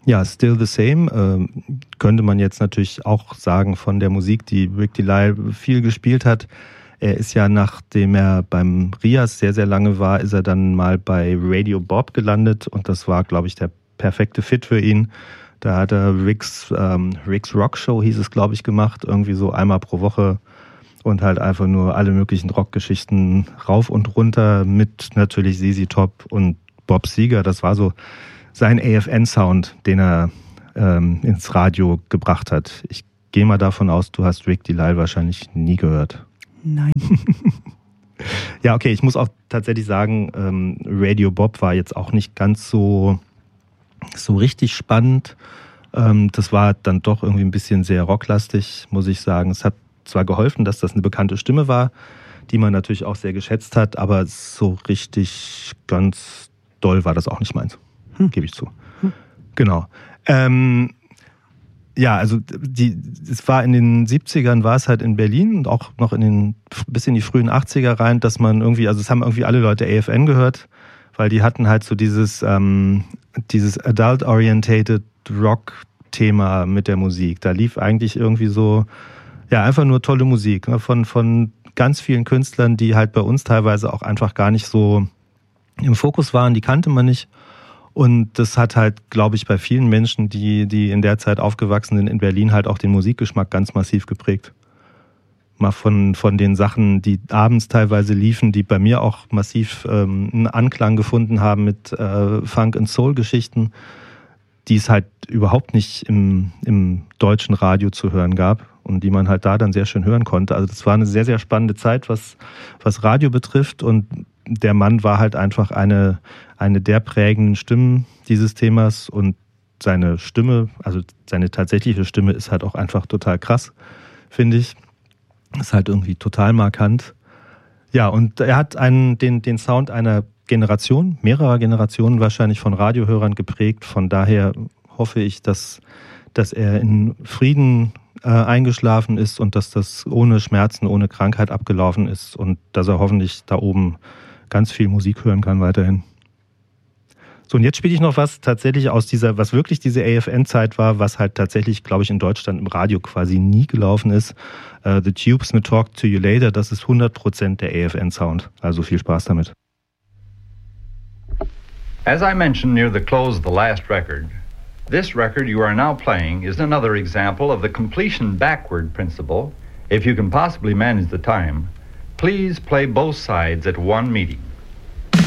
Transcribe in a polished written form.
Ja, Still the Same. Könnte man jetzt natürlich auch sagen von der Musik, die Rick Delisle viel gespielt hat. Er ist ja, nachdem er beim Rias sehr, sehr lange war, ist er dann mal bei Radio Bob gelandet und das war, glaube ich, der perfekte Fit für ihn. Da hat er Rick's Rock Show, hieß es, glaube ich, gemacht, irgendwie so einmal pro Woche und halt einfach nur alle möglichen Rockgeschichten rauf und runter mit natürlich ZZ Top und Bob Seger. Das war so sein AFN-Sound, den er ins Radio gebracht hat. Ich gehe mal davon aus, du hast Rick Delisle wahrscheinlich nie gehört. Nein. Ja, okay, ich muss auch tatsächlich sagen, Radio Bob war jetzt auch nicht ganz so richtig spannend. Das war dann doch irgendwie ein bisschen sehr rocklastig, muss ich sagen. Es hat zwar geholfen, dass das eine bekannte Stimme war, die man natürlich auch sehr geschätzt hat, aber so richtig ganz doll war das auch nicht meins. Gebe ich zu. Genau. Ja, also es war in den 70ern, war es halt in Berlin und auch noch bis in die frühen 80er rein, dass man irgendwie, also es haben irgendwie alle Leute AFN gehört, weil die hatten halt so dieses Adult-Orientated Rock-Thema mit der Musik. Da lief eigentlich irgendwie so, ja, einfach nur tolle Musik, ne, von ganz vielen Künstlern, die halt bei uns teilweise auch einfach gar nicht so im Fokus waren, die kannte man nicht. Und das hat halt, glaube ich, bei vielen Menschen, die in der Zeit aufgewachsen sind in Berlin, halt auch den Musikgeschmack ganz massiv geprägt. Mal von den Sachen, die abends teilweise liefen, die bei mir auch massiv einen Anklang gefunden haben mit Funk- und Soul-Geschichten, die es halt überhaupt nicht im deutschen Radio zu hören gab und die man halt da dann sehr schön hören konnte. Also das war eine sehr, sehr spannende Zeit, was Radio betrifft, und der Mann war halt einfach eine der prägenden Stimmen dieses Themas, und seine Stimme, also seine tatsächliche Stimme ist halt auch einfach total krass, finde ich. Ist halt irgendwie total markant. Ja, und er hat den Sound einer Generation, mehrerer Generationen wahrscheinlich von Radiohörern geprägt. Von daher hoffe ich, dass er in Frieden eingeschlafen ist und dass das ohne Schmerzen, ohne Krankheit abgelaufen ist und dass er hoffentlich da oben ganz viel Musik hören kann weiterhin. So, und jetzt spiele ich noch was tatsächlich was wirklich diese AFN-Zeit war, was halt tatsächlich, glaube ich, in Deutschland im Radio quasi nie gelaufen ist. The Tubes mit Talk to You Later, das ist 100% der AFN-Sound. Also viel Spaß damit. As I mentioned near the close of the last record, this record you are now playing is another example of the completion backward principle. If you can possibly manage the time, please play both sides at one meeting.